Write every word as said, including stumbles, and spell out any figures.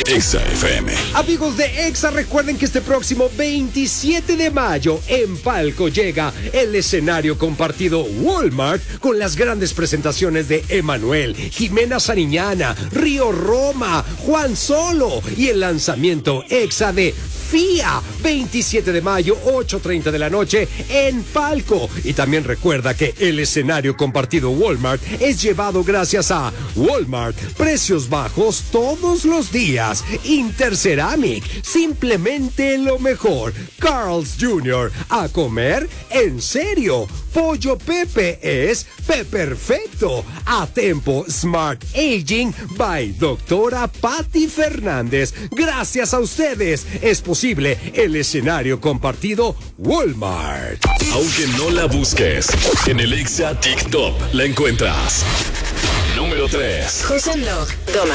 Exa F M. Amigos de Exa, recuerden que este próximo veintisiete de mayo en Palco llega el escenario compartido Walmart con las grandes presentaciones de Emanuel, Jimena Sariñana, Río Roma, Juan Solo y el lanzamiento Exa de Fía, veintisiete de mayo, ocho treinta de la noche en Palco. Y también recuerda que el escenario compartido Walmart es llevado gracias a Walmart, precios bajos todos los días. Interceramic, simplemente lo mejor. Carl's junior, a comer en serio. Pollo Pepe es Peperfecto. A Tempo Smart Aging by Doctora Patti Fernández. Gracias a ustedes es posible el escenario compartido Walmart. Aunque no la busques, en el Exa TikTok la encuentras. Número tres. José Log, toma.